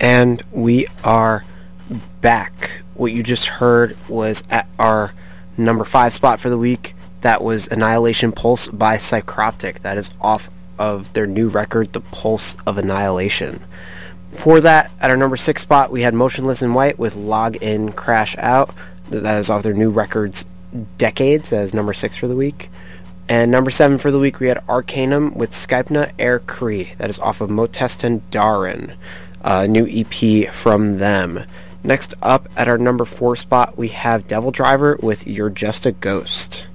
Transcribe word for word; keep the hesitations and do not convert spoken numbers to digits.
And we are back. What you just heard was at our number five spot for the week. That was Annihilation Pulse by Psycroptic. That is off of their new record, The Pulse of Annihilation. For that, at our number six spot, we had Motionless in White with Log In Crash Out. That is off their new records, Decades, as number six for the week. And number seven for the week, we had Arcanum with Skypna Air Cree. That is off of Motesten Darin, a new E P from them. Next up, at our number four spot, we have Devil Driver with You're Just a Ghost.